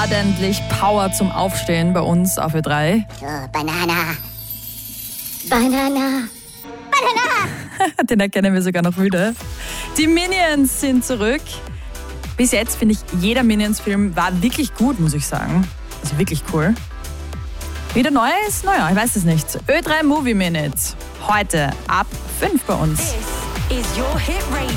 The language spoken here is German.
ordentlich Power zum Aufstehen bei uns auf Ö3. So, Banana. Banana. Banana. Den erkennen wir sogar noch wieder. Die Minions sind zurück. Bis jetzt finde ich, jeder Minions-Film war wirklich gut, muss ich sagen. Also wirklich cool. Wieder neu ist, naja, ich weiß es nicht. Ö3 Movie Minute. Heute ab 5 bei uns. This is your hit radio.